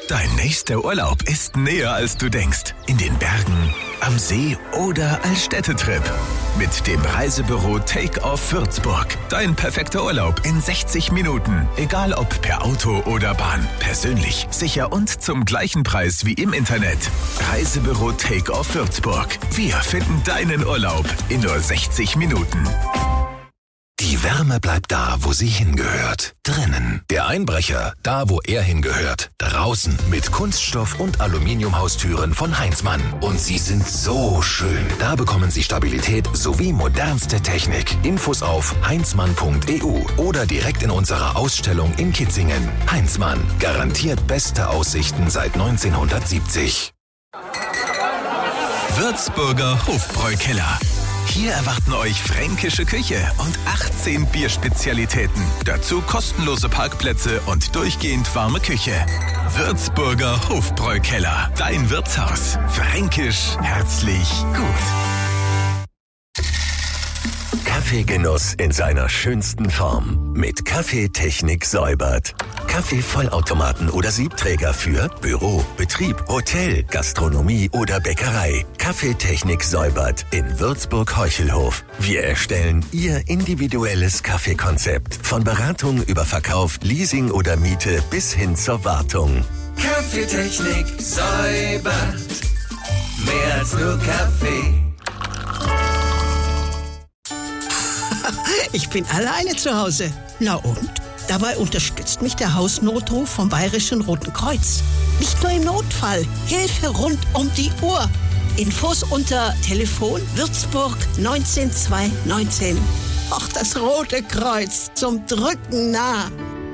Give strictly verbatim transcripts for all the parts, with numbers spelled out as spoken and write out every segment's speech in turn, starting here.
Dein nächster Urlaub ist näher, als du denkst. In den Bergen, am See oder als Städtetrip. Mit dem Reisebüro Take-Off Würzburg. Dein perfekter Urlaub in sechzig Minuten. Egal ob per Auto oder Bahn. Persönlich, sicher und zum gleichen Preis wie im Internet. Reisebüro Take-Off Würzburg. Wir finden deinen Urlaub in nur sechzig Minuten. Die Wärme bleibt da, wo sie hingehört. Drinnen. Der Einbrecher, da wo er hingehört. Draußen. Mit Kunststoff- und Aluminiumhaustüren von Heinzmann. Und sie sind so schön. Da bekommen Sie Stabilität sowie modernste Technik. Infos auf heinzmann punkt e u oder direkt in unserer Ausstellung in Kitzingen. Heinzmann. Garantiert beste Aussichten seit neunzehnhundertsiebzig. Würzburger Hofbräukeller. Hier erwarten euch fränkische Küche und achtzehn Bierspezialitäten. Dazu kostenlose Parkplätze und durchgehend warme Küche. Würzburger Hofbräukeller. Dein Wirtshaus. Fränkisch, herzlich, gut. Kaffeegenuss in seiner schönsten Form. Mit Kaffeetechnik Säubert. Kaffeevollautomaten oder Siebträger für Büro, Betrieb, Hotel, Gastronomie oder Bäckerei. Kaffeetechnik Säubert in Würzburg-Heuchelhof. Wir erstellen Ihr individuelles Kaffeekonzept. Von Beratung über Verkauf, Leasing oder Miete bis hin zur Wartung. Kaffeetechnik Säubert. Mehr als nur Kaffee. Ich bin alleine zu Hause. Na und? Dabei unterstützt mich der Hausnotruf vom Bayerischen Roten Kreuz. Nicht nur im Notfall, Hilfe rund um die Uhr. Infos unter Telefon Würzburg neunzehn zweihundertneunzehn. Ach, das Rote Kreuz, zum Drücken nah.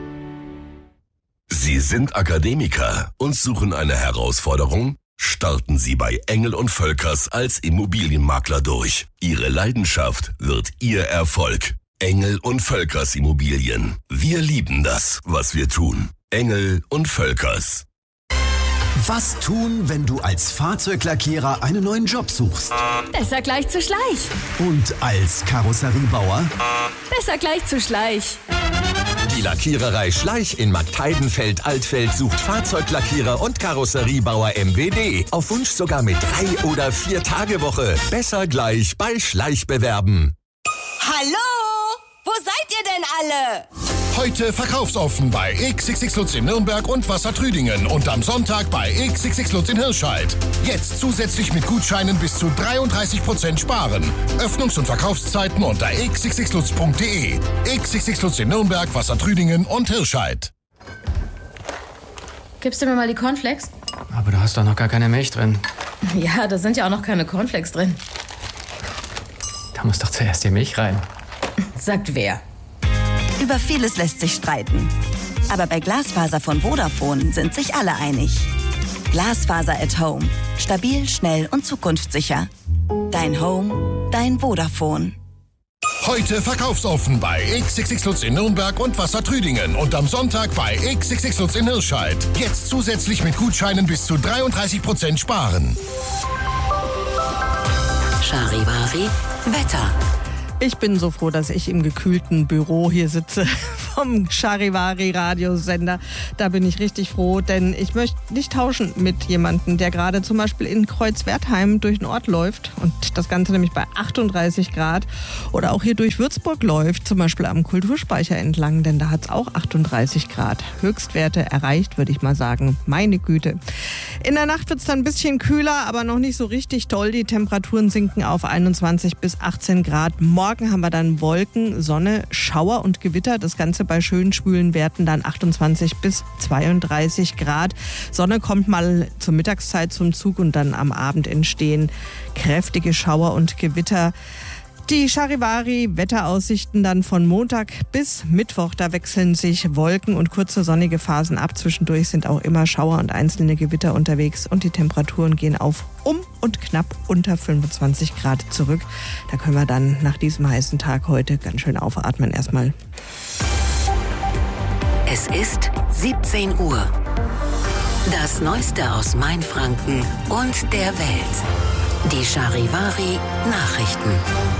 Sie sind Akademiker und suchen eine Herausforderung? Starten Sie bei Engel und Völkers als Immobilienmakler durch. Ihre Leidenschaft wird Ihr Erfolg. Engel und Völkers Immobilien. Wir lieben das, was wir tun. Engel und Völkers. Was tun, wenn du als Fahrzeuglackierer einen neuen Job suchst? Besser gleich zu Schleich. Und als Karosseriebauer? Besser gleich zu Schleich. Die Lackiererei Schleich in Marktheidenfeld-Altfeld sucht Fahrzeuglackierer und Karosseriebauer M W D. Auf Wunsch sogar mit drei- oder vier-Tage-Woche. Besser gleich bei Schleich bewerben. Hallo? Wo seid ihr denn alle? Heute verkaufsoffen bei X X X Lutz in Nürnberg und Wassertrüdingen und am Sonntag bei X X X Lutz in Hirscheid. Jetzt zusätzlich mit Gutscheinen bis zu dreiunddreißig Prozent sparen. Öffnungs- und Verkaufszeiten unter x x x lutz punkt d e. X X X Lutz in Nürnberg, Wassertrüdingen und Hirscheid. Gibst du mir mal die Cornflakes? Aber da hast doch noch gar keine Milch drin. Ja, da sind ja auch noch keine Cornflakes drin. Da muss doch zuerst die Milch rein. Sagt wer? Über vieles lässt sich streiten. Aber bei Glasfaser von Vodafone sind sich alle einig. Glasfaser at Home. Stabil, schnell und zukunftssicher. Dein Home, dein Vodafone. Heute verkaufsoffen bei X X X Lutz in Nürnberg und Wassertrüdingen und am Sonntag bei X X X Lutz in Hirscheid. Jetzt zusätzlich mit Gutscheinen bis zu dreiunddreißig Prozent sparen. Charivari Wetter. Ich bin so froh, dass ich im gekühlten Büro hier sitze vom Charivari-Radiosender. Da bin ich richtig froh, denn ich möchte nicht tauschen mit jemandem, der gerade zum Beispiel in Kreuzwertheim durch den Ort läuft und das Ganze nämlich bei achtunddreißig Grad oder auch hier durch Würzburg läuft, zum Beispiel am Kulturspeicher entlang, denn da hat es auch achtunddreißig Grad. Höchstwerte erreicht, würde ich mal sagen. Meine Güte. In der Nacht wird es dann ein bisschen kühler, aber noch nicht so richtig toll. Die Temperaturen sinken auf einundzwanzig bis achtzehn Grad. Morgen haben wir dann Wolken, Sonne, Schauer und Gewitter. Das Ganze bei schönen schwülen Werten dann achtundzwanzig bis zweiunddreißig Grad. Sonne kommt mal zur Mittagszeit zum Zug und dann am Abend entstehen kräftige Schauer und Gewitter. Die Charivari-Wetteraussichten dann von Montag bis Mittwoch, da wechseln sich Wolken und kurze sonnige Phasen ab. Zwischendurch sind auch immer Schauer und einzelne Gewitter unterwegs und die Temperaturen gehen auf um und knapp unter fünfundzwanzig Grad zurück. Da können wir dann nach diesem heißen Tag heute ganz schön aufatmen erstmal. Es ist siebzehn Uhr. Das Neueste aus Mainfranken und der Welt. Die Charivari Nachrichten.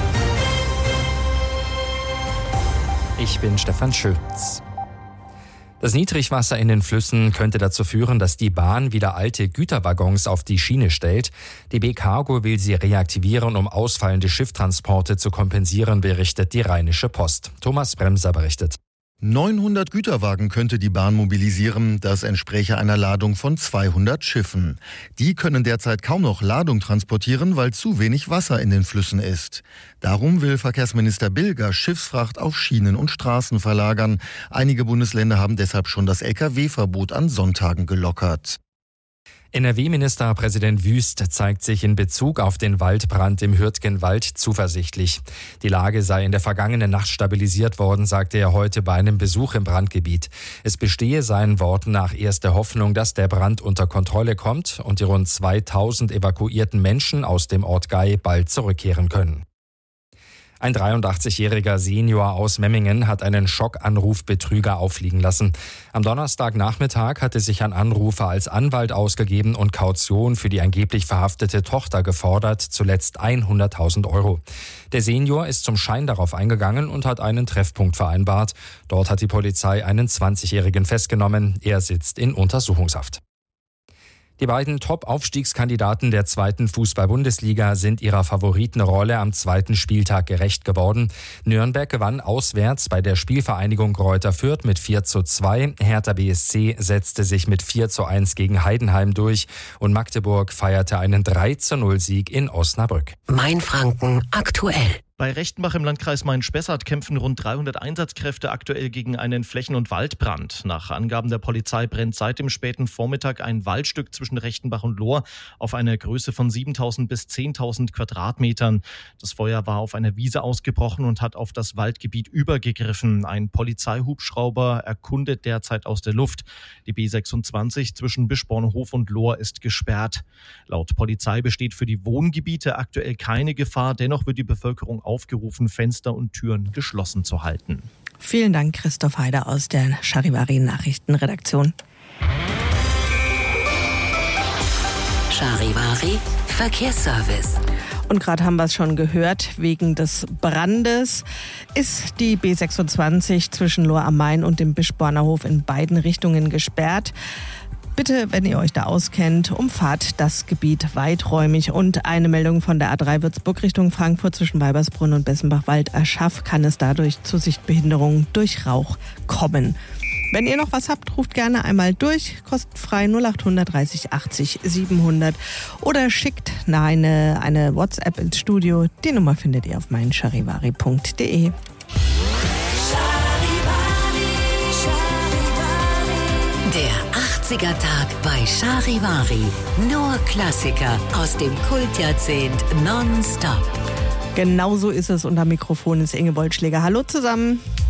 Ich bin Stefan Schütz. Das Niedrigwasser in den Flüssen könnte dazu führen, dass die Bahn wieder alte Güterwaggons auf die Schiene stellt. D B Cargo will sie reaktivieren, um ausfallende Schifftransporte zu kompensieren, berichtet die Rheinische Post. Thomas Bremser berichtet. neunhundert Güterwagen könnte die Bahn mobilisieren. Das entspräche einer Ladung von zweihundert Schiffen. Die können derzeit kaum noch Ladung transportieren, weil zu wenig Wasser in den Flüssen ist. Darum will Verkehrsminister Bilger Schiffsfracht auf Schienen und Straßen verlagern. Einige Bundesländer haben deshalb schon das L K W-Verbot an Sonntagen gelockert. N R W-Ministerpräsident Wüst zeigt sich in Bezug auf den Waldbrand im Hürtgenwald zuversichtlich. Die Lage sei in der vergangenen Nacht stabilisiert worden, sagte er heute bei einem Besuch im Brandgebiet. Es bestehe seinen Worten nach erste Hoffnung, dass der Brand unter Kontrolle kommt und die rund zweitausend evakuierten Menschen aus dem Ort Gay bald zurückkehren können. Ein dreiundachtzigjähriger Senior aus Memmingen hat einen Schockanrufbetrüger auffliegen lassen. Am Donnerstagnachmittag hatte sich ein Anrufer als Anwalt ausgegeben und Kaution für die angeblich verhaftete Tochter gefordert, zuletzt hunderttausend Euro. Der Senior ist zum Schein darauf eingegangen und hat einen Treffpunkt vereinbart. Dort hat die Polizei einen zwanzigjährigen festgenommen. Er sitzt in Untersuchungshaft. Die beiden Top-Aufstiegskandidaten der zweiten Fußball-Bundesliga sind ihrer Favoritenrolle am zweiten Spieltag gerecht geworden. Nürnberg gewann auswärts bei der Spielvereinigung Greuther Fürth mit vier zu zwei. Hertha B S C setzte sich mit vier zu eins gegen Heidenheim durch und Magdeburg feierte einen drei zu null Sieg in Osnabrück. Mainfranken aktuell. Bei Rechtenbach im Landkreis Main-Spessart kämpfen rund dreihundert Einsatzkräfte aktuell gegen einen Flächen- und Waldbrand. Nach Angaben der Polizei brennt seit dem späten Vormittag ein Waldstück zwischen Rechtenbach und Lohr auf eine Größe von siebentausend bis zehntausend Quadratmetern. Das Feuer war auf einer Wiese ausgebrochen und hat auf das Waldgebiet übergegriffen. Ein Polizeihubschrauber erkundet derzeit aus der Luft. Die B sechsundzwanzig zwischen Bischbornhof und Lohr ist gesperrt. Laut Polizei besteht für die Wohngebiete aktuell keine Gefahr. Dennoch wird die Bevölkerung aufgerufen, Fenster und Türen geschlossen zu halten. Vielen Dank, Christoph Heider aus der Charivari Nachrichtenredaktion. Charivari Verkehrsservice. Und gerade haben wir es schon gehört, wegen des Brandes ist die B sechsundzwanzig zwischen Lohr am Main und dem Bischborner Hof in beiden Richtungen gesperrt. Bitte, wenn ihr euch da auskennt, umfahrt das Gebiet weiträumig. Und eine Meldung von der A drei Würzburg Richtung Frankfurt zwischen Weibersbrunn und Bessenbach-Wald-Aschach kann es dadurch zu Sichtbehinderungen durch Rauch kommen. Wenn ihr noch was habt, ruft gerne einmal durch, kostenfrei null acht dreißig achtzig siebenhundert oder schickt eine, eine WhatsApp ins Studio. Die Nummer findet ihr auf meincharivari punkt de. Der achtziger-Tag bei Charivari. Nur Klassiker aus dem Kultjahrzehnt nonstop. Genau so ist es. Und am Mikrofon ist Inge Wollschläger. Hallo zusammen.